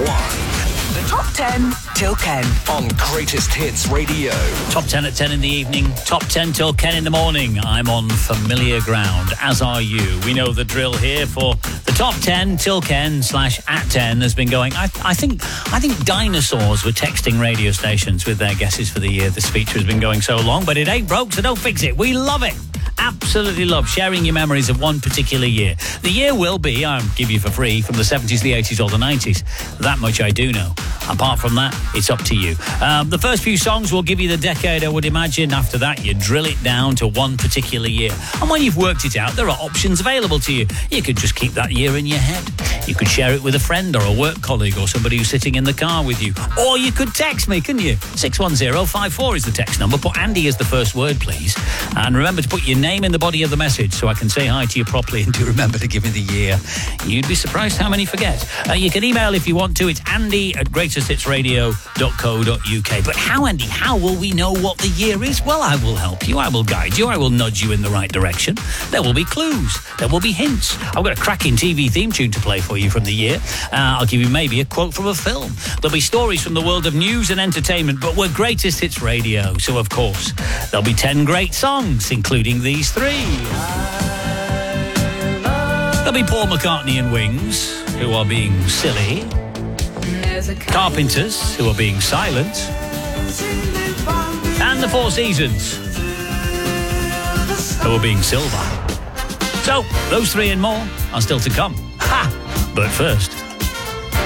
1. The Top 10 till Ken. On Greatest Hits Radio. Top 10 at 10 in the evening, top 10 till Ken in the morning. I'm on familiar ground, as are you. We know the drill here for the Top 10 till Ken / at 10 has been going. I think dinosaurs were texting radio stations with their guesses for the year. This feature has been going so long, but it ain't broke, so don't fix it. We love it. Absolutely love sharing your memories of one particular year. The year will be, I'll give you for free, from the 70s, the 80s or the 90s. That much I do know. Apart from that, it's up to you. The first few songs will give you the decade, I would imagine. After that, you drill it down to one particular year. And when you've worked it out, there are options available to you. You could just keep that year in your head. You could share it with a friend or a work colleague or somebody who's sitting in the car with you. Or you could text me, couldn't you? 61054 is the text number. Put Andy as the first word, please. And remember to put your name in the body of the message so I can say hi to you properly, and do remember to give me the year. You'd be surprised how many forget. You can email if you want to. It's andy@greatesthitsradio.co.uk. But how, Andy, how will we know what the year is? Well, I will help you. I will guide you. I will nudge you in the right direction. There will be clues. There will be hints. I've got a cracking TV theme tune to play for you from the year. I'll give you maybe a quote from a film. There'll be stories from the world of news and entertainment, but we're Greatest Hits Radio, so of course there'll be 10 great songs, including these 3. There'll be Paul McCartney and Wings, who are being silly. Carpenters, who are being silent. And the Four Seasons, who are being silver. So, those 3 and more are still to come. Ha! But first...